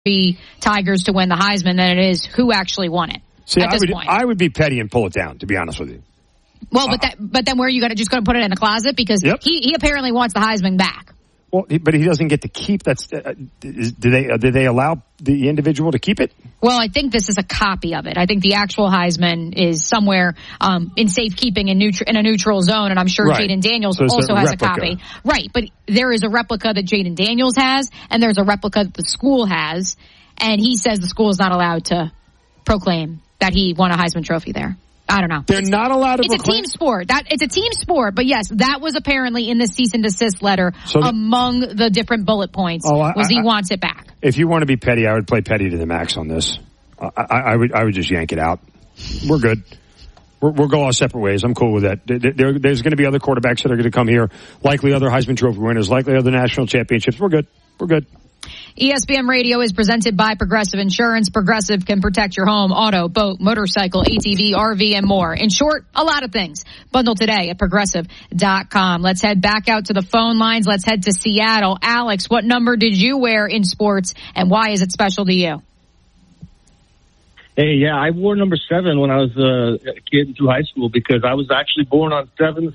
be Tigers to win the Heisman than it is who actually won it. See, at this point. I would be petty and pull it down, to be honest with you. Well, but then where are you just going to put it in the closet? Because he apparently wants the Heisman back. Well, but he doesn't get to keep that. Do they allow the individual to keep it? Well, I think this is a copy of it. I think the actual Heisman is somewhere in safekeeping in a neutral zone, and I'm sure Jaden Daniels also has a copy. Right, but there is a replica that Jaden Daniels has, and there's a replica that the school has, and he says the school is not allowed to proclaim that he won a Heisman Trophy there. I don't know. They're not allowed to. It's a team sport. It's a team sport. But yes, that was apparently in the cease and desist letter among the different bullet points. He wants it back. If you want to be petty, I would play petty to the max on this. I would just yank it out. We're good. We'll go our separate ways. I'm cool with that. There's going to be other quarterbacks that are going to come here, likely other Heisman Trophy winners, likely other national championships. We're good. We're good. ESPN Radio is presented by Progressive Insurance. Progressive can protect your home, auto, boat, motorcycle, ATV, RV, and more. In short, a lot of things. Bundle today at Progressive.com. Let's head back out to the phone lines. Let's head to Seattle. Alex, what number did you wear in sports, and why is it special to you? Hey, yeah, I wore number 7 when I was a kid through high school because I was actually born on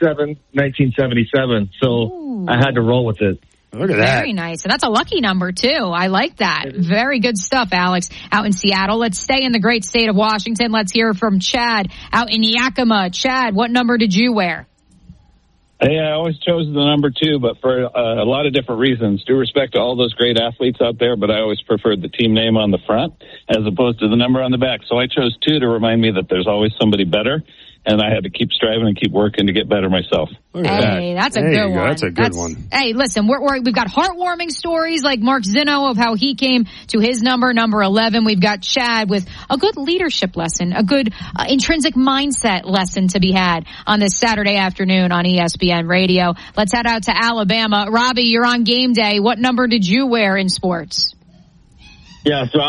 7/7/1977, so I had to roll with it. Look at that. Very nice. And that's a lucky number, too. I like that. Very good stuff, Alex, out in Seattle. Let's stay in the great state of Washington. Let's hear from Chad out in Yakima. Chad, what number did you wear? Hey, I always chose the number 2, but for a lot of different reasons. Due respect to all those great athletes out there, but I always preferred the team name on the front as opposed to the number on the back. So I chose 2 to remind me that there's always somebody better. And I had to keep striving and keep working to get better myself. Hey, that's a good one. That's a good one. Hey, listen, we've got heartwarming stories like Mark Zinno of how he came to his number 11. We've got Chad with a good leadership lesson, a good intrinsic mindset lesson to be had on this Saturday afternoon on ESPN Radio. Let's head out to Alabama. Robbie, you're on game day. What number did you wear in sports? Yeah, so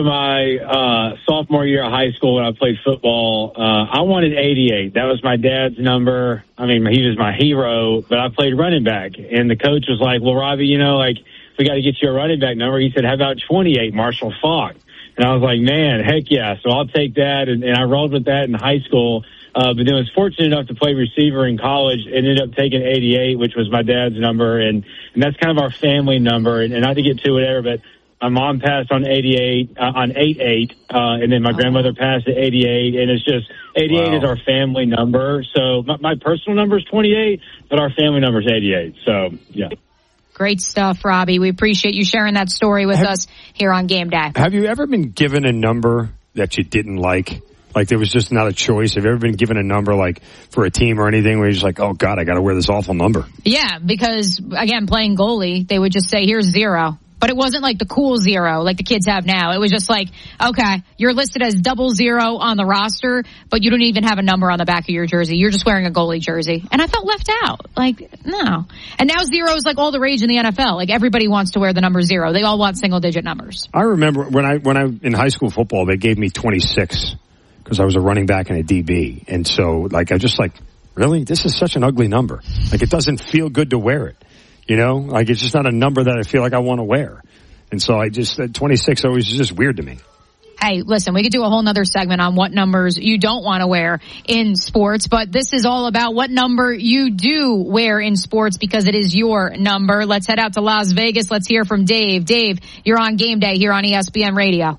my sophomore year of high school when I played football, I wanted 88. That was my dad's number. I mean, he was my hero, but I played running back. And the coach was like, well, Robbie, we got to get you a running back number. He said, how about 28, Marshall Faulk? And I was like, man, heck yeah. So I'll take that. And I rolled with that in high school. But then I was fortunate enough to play receiver in college. Ended up taking 88, which was my dad's number. And that's kind of our family number. And not to get too whatever, but my mom passed on 88, on 88, and then my grandmother passed at 88, and it's just 88 is our family number. So my personal number is 28, but our family number is 88. So, yeah. Great stuff, Robbie. We appreciate you sharing that story with us here on Game Day. Have you ever been given a number that you didn't like? Like there was just not a choice? Have you ever been given a number like for a team or anything where you're just like, oh, God, I got to wear this awful number? Yeah, because, again, playing goalie, they would just say, here's 0. But it wasn't like the cool 0 like the kids have now. It was just like, okay, you're listed as 00 on the roster, but you don't even have a number on the back of your jersey. You're just wearing a goalie jersey. And I felt left out. Like, no. And now 0 is like all the rage in the NFL. Like everybody wants to wear the number 0. They all want single digit numbers. I remember when I in high school football, they gave me 26 because I was a running back and a DB. And so like, I just like, really? This is such an ugly number. Like it doesn't feel good to wear it. Like it's just not a number that I feel like I want to wear. And so 26 always is just weird to me. Hey, listen, we could do a whole nother segment on what numbers you don't want to wear in sports, but this is all about what number you do wear in sports because it is your number. Let's head out to Las Vegas. Let's hear from Dave. Dave, you're on Game Day here on ESPN Radio.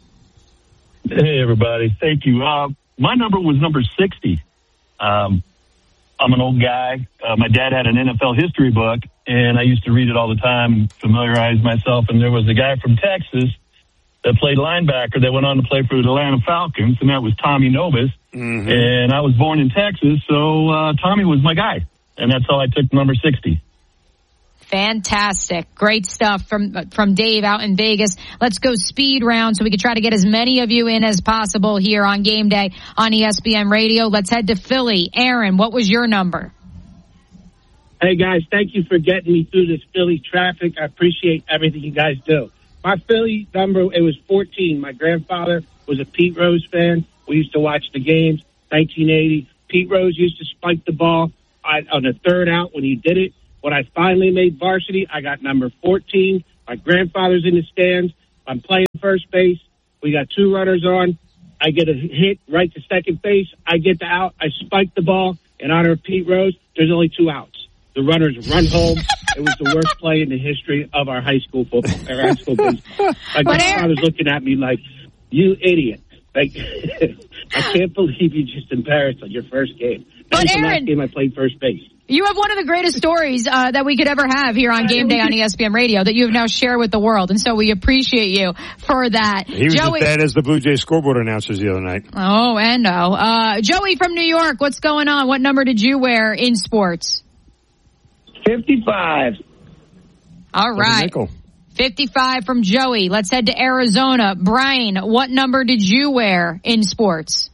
Hey, everybody. Thank you. My number was number 60. I'm an old guy. My dad had an NFL history book, and I used to read it all the time and familiarize myself. And there was a guy from Texas that played linebacker that went on to play for the Atlanta Falcons, and that was Tommy Novus. Mm-hmm. And I was born in Texas, so Tommy was my guy. And that's how I took number 60. Fantastic. Great stuff from Dave out in Vegas. Let's go speed round so we can try to get as many of you in as possible here on Game Day on ESPN Radio. Let's head to Philly. Aaron, what was your number? Hey, guys, thank you for getting me through this Philly traffic. I appreciate everything you guys do. My Philly number, it was 14. My grandfather was a Pete Rose fan. We used to watch the games, 1980. Pete Rose used to spike the ball on the third out when he did it. When I finally made varsity, I got number 14. My grandfather's in the stands. I'm playing first base. We got 2 runners on. I get a hit right to second base. I get the out. I spike the ball. In honor of Pete Rose, there's only 2 outs. The runners run home. It was the worst play in the history of our high school football, or high school baseball. My grandfather was looking at me like, "You idiot!" Like, I can't believe you just embarrassed on your first game. That was the last game I played first base. You have one of the greatest stories that we could ever have here on Game Day on ESPN Radio that you have now shared with the world, and so we appreciate you for that. He was as bad as the Blue Jays scoreboard announcers the other night. Oh, and no. Joey from New York, what's going on? What number did you wear in sports? 55. All right. 55 from Joey. Let's head to Arizona. Brian, what number did you wear in sports?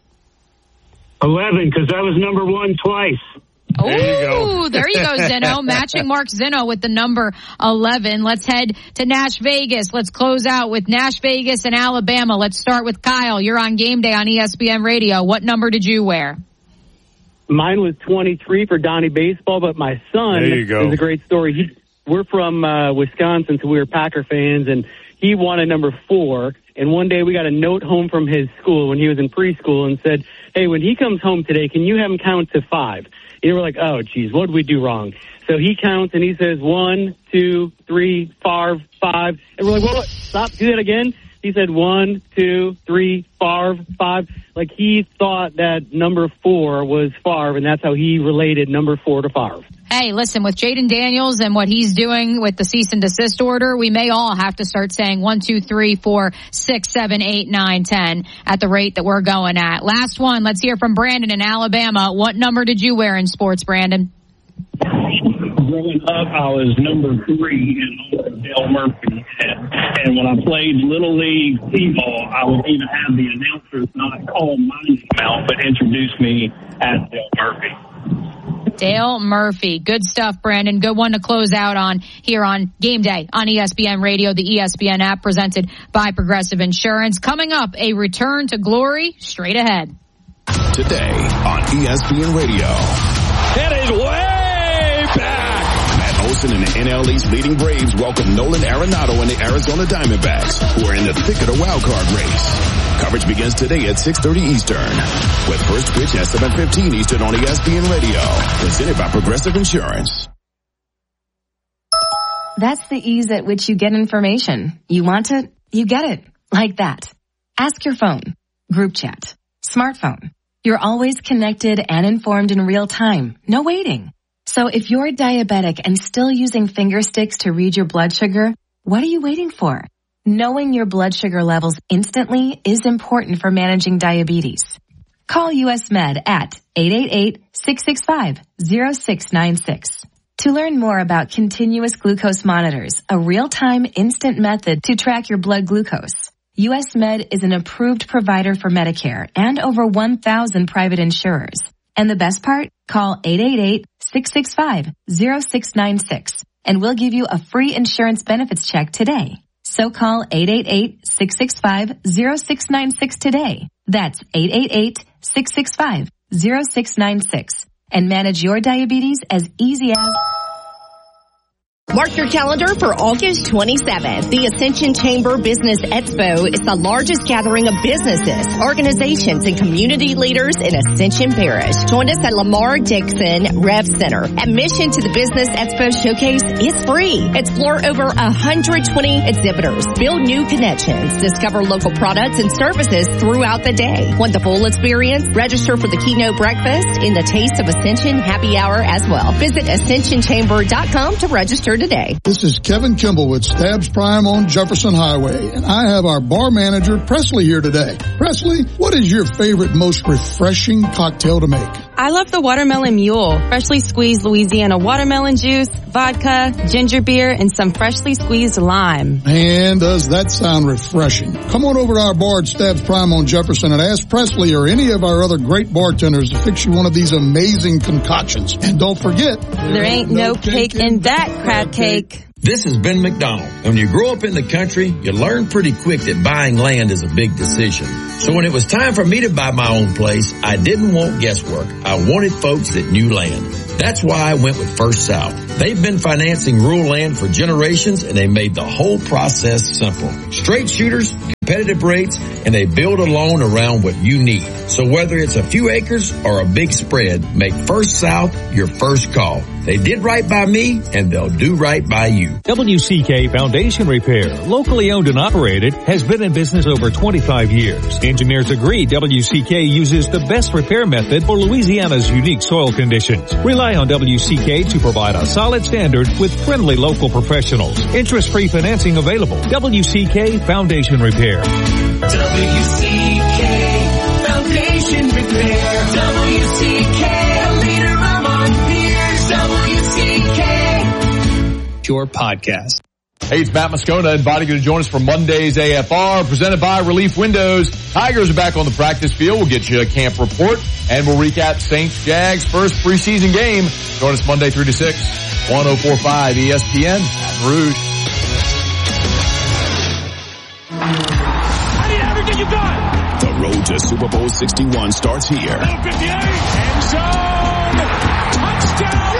11, because I was number 1 twice. Oh, there you go, Zeno. Matching Mark Zeno with the number 11. Let's head to Nash Vegas. Let's close out with Nash Vegas and Alabama. Let's start with Kyle. You're on Game Day on ESPN Radio. What number did you wear? Mine was 23 for Donnie Baseball, but my son is a great story. We're from Wisconsin, so we were Packer fans, and he wanted number 4. And one day we got a note home from his school when he was in preschool and said, "Hey, when he comes home today, can you have him count to 5? And we're like, "Oh, geez, what did we do wrong?" So he counts and he says 1, 2, 3, 5. And we're like, "What? Stop, do that again." He said 1, 2, 3, 5. Like he thought that number 4 was Favre, and that's how he related number 4 to Favre. Hey, listen, with Jaden Daniels and what he's doing with the cease and desist order, we may all have to start saying 1, 2, 3, 4, 6, 7, 8, 9, 10 at the rate that we're going at. Last one, let's hear from Brandon in Alabama. What number did you wear in sports, Brandon? Growing up, I was number 3 in honor of Dale Murphy. And when I played Little League T-ball, I would even have the announcers not call my name out, but introduce me as Dale Murphy. Dale Murphy. Good stuff, Brandon. Good one to close out on here on Game Day on ESPN Radio, the ESPN app presented by Progressive Insurance. Coming up, a return to glory straight ahead. Today on ESPN Radio. It is way back. Matt Olson and the NL East leading Braves welcome Nolan Arenado and the Arizona Diamondbacks, who are in the thick of the wild card race. Coverage begins today at 6:30 Eastern, with first pitch at 7:15 Eastern on ESPN Radio, presented by Progressive Insurance. That's the ease at which you get information. You want it, you get it. Like that. Ask your phone. Group chat. Smartphone. You're always connected and informed in real time. No waiting. So if you're diabetic and still using finger sticks to read your blood sugar, what are you waiting for? Knowing your blood sugar levels instantly is important for managing diabetes. Call US Med at 888-665-0696. To learn more about continuous glucose monitors, a real-time instant method to track your blood glucose. US Med is an approved provider for Medicare and over 1,000 private insurers. And the best part? Call 888-665-0696 and we'll give you a free insurance benefits check today. So call 888-665-0696 today. That's 888-665-0696 and manage your diabetes as easy as... Mark your calendar for August 27th. The Ascension Chamber Business Expo is the largest gathering of businesses, organizations, and community leaders in Ascension Parish. Join us at Lamar Dixon Rev Center. Admission to the Business Expo Showcase is free. Explore over 120 exhibitors. Build new connections. Discover local products and services throughout the day. Want the full experience? Register for the keynote breakfast in the Taste of Ascension happy hour as well. Visit ascensionchamber.com to register today. This is Kevin Kimball with Stabs Prime on Jefferson Highway, and I have our bar manager, Presley, here today. Presley, what is your favorite, most refreshing cocktail to make? I love the Watermelon Mule. Freshly squeezed Louisiana watermelon juice, vodka, ginger beer, and some freshly squeezed lime. Man, does that sound refreshing. Come on over to our bar at Stabs Prime on Jefferson and ask Presley or any of our other great bartenders to fix you one of these amazing concoctions. And don't forget, there ain't no cake in that crab cake. This is Ben McDonald. When you grow up in the country, you learn pretty quick that buying land is a big decision. So when it was time for me to buy my own place, I didn't want guesswork. I wanted folks that knew land. That's why I went with First South. They've been financing rural land for generations, and they made the whole process simple. Straight shooters, competitive rates, and they build a loan around what you need. So whether it's a few acres or a big spread, make First South your first call. They did right by me, and they'll do right by you. WCK Foundation Repair, locally owned and operated, has been in business over 25 years. Engineers agree WCK uses the best repair method for Louisiana's unique soil conditions. Rely on WCK to provide a solid standard with friendly local professionals. Interest-free financing available. WCK Foundation Repair. WCK Foundation Repair. WCK, a leader among peers. WCK. Your podcast. Hey, it's Matt Moscona inviting you to join us for Monday's AFR, presented by Relief Windows. Tigers are back on the practice field. We'll get you a camp report, and we'll recap Saints Jags first preseason game. Join us Monday 3 to 6, 104.5 ESPN, Baton Rouge. I need everything you got. The road to Super Bowl 61 starts here. 58, end zone, touchdown.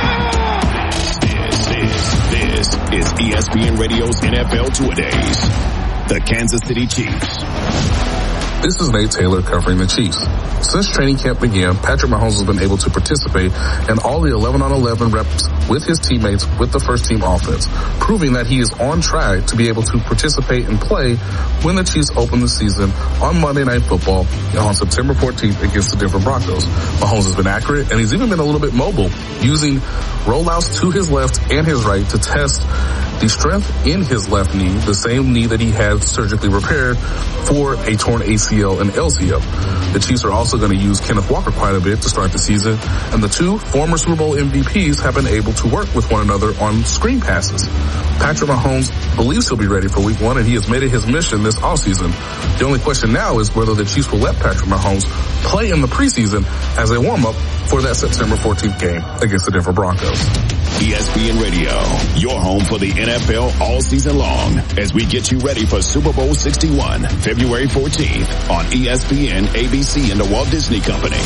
This is ESPN Radio's NFL Two-A-Days. The Kansas City Chiefs. This is Nate Taylor covering the Chiefs. Since training camp began, Patrick Mahomes has been able to participate in all the 11-on-11 reps with his teammates with the first-team offense, proving that he is on track to be able to participate and play when the Chiefs open the season on Monday Night Football on September 14th against the Denver Broncos. Mahomes has been accurate, and he's even been a little bit mobile, using rollouts to his left and his right to test the strength in his left knee, the same knee that he had surgically repaired for a torn ACL and LCL. The Chiefs are also going to use Kenneth Walker quite a bit to start the season, and the two former Super Bowl MVPs have been able to work with one another on screen passes. Patrick Mahomes believes he'll be ready for Week 1, and he has made it his mission this offseason. The only question now is whether the Chiefs will let Patrick Mahomes play in the preseason as a warm-up for that September 14th game against the Denver Broncos. ESPN Radio, your home for the NFL all season long, as we get you ready for Super Bowl 61, February 14th on ESPN, ABC, and the Walt Disney Company.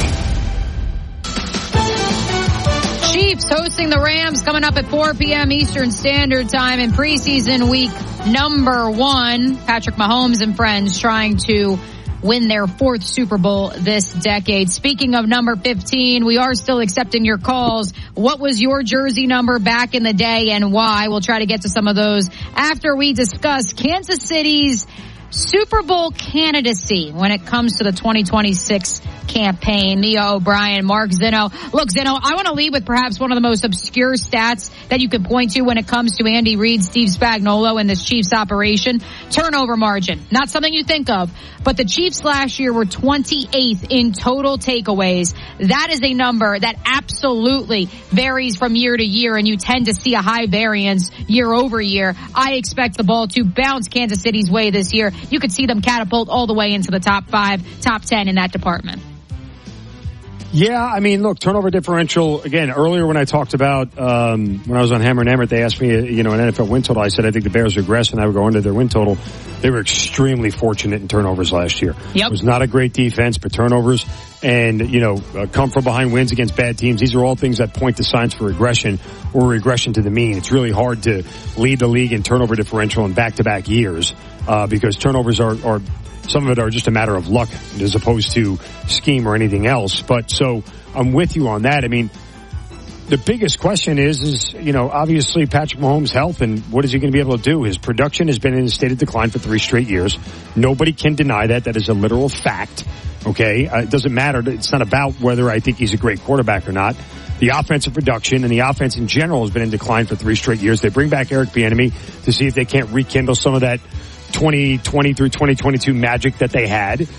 Chiefs hosting the Rams coming up at 4 p.m. Eastern Standard Time in preseason week number 1. Patrick Mahomes and friends trying to win their 4th Super Bowl this decade. Speaking of number 15, we are still accepting your calls. What was your jersey number back in the day and why? We'll try to get to some of those after we discuss Kansas City's Super Bowl candidacy when it comes to the 2026 campaign. Mia O'Brien, Mark Zinno. Look, Zinno, I want to lead with perhaps one of the most obscure stats that you can point to when it comes to Andy Reid, Steve Spagnuolo, and this Chiefs operation. Turnover margin. Not something you think of, but the Chiefs last year were 28th in total takeaways. That is a number that absolutely varies from year to year, and you tend to see a high variance year over year. I expect the ball to bounce Kansas City's way this year. You could see them catapult all the way into the top 5, top 10 in that department. Yeah, I mean, look, turnover differential, again, earlier when I talked about, when I was on Hammer and Emmert, they asked me, an NFL win total. I said I think the Bears regress and I would go under their win total. They were extremely fortunate in turnovers last year. Yep. It was not a great defense, but turnovers and, come from behind wins against bad teams. These are all things that point to signs for regression or regression to the mean. It's really hard to lead the league in turnover differential in back-to-back years, because turnovers are some of it are just a matter of luck as opposed to scheme or anything else. But so I'm with you on that. I mean, the biggest question is, obviously Patrick Mahomes' health and what is he going to be able to do? His production has been in a state of decline for 3 straight years. Nobody can deny that. That is a literal fact. Okay. It doesn't matter. It's not about whether I think he's a great quarterback or not. The offensive production and the offense in general has been in decline for 3 straight years. They bring back Eric Bieniemy to see if they can't rekindle some of that 2020 through 2022 magic that they had,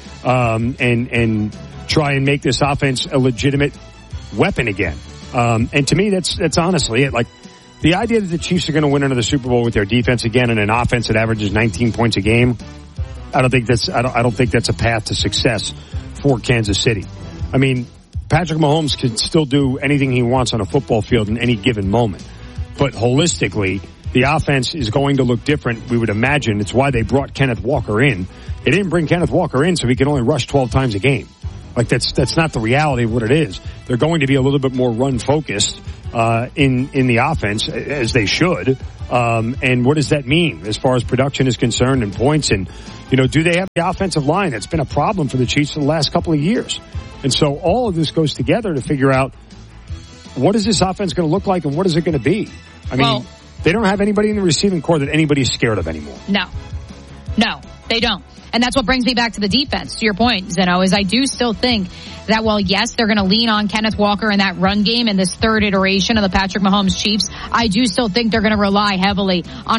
and try and make this offense a legitimate weapon again. And to me, that's honestly it. Like, the idea that the Chiefs are going to win another Super Bowl with their defense again and an offense that averages 19 points a game, I don't think that's a path to success for Kansas City. I mean, Patrick Mahomes can still do anything he wants on a football field in any given moment, but holistically, the offense is going to look different, we would imagine. It's why they brought Kenneth Walker in. They didn't bring Kenneth Walker in so he can only rush 12 times a game. Like, that's not the reality of what it is. They're going to be a little bit more run-focused in the offense, as they should. And what does that mean as far as production is concerned and points? And, do they have the offensive line? That's been a problem for the Chiefs for the last couple of years. And so all of this goes together to figure out what is this offense going to look like and what is it going to be? I mean, they don't have anybody in the receiving corps that anybody's scared of anymore. No, they don't. And that's what brings me back to the defense, to your point, Zeno, is I do still think that while, yes, they're going to lean on Kenneth Walker in that run game in this third iteration of the Patrick Mahomes Chiefs, I do still think they're going to rely heavily on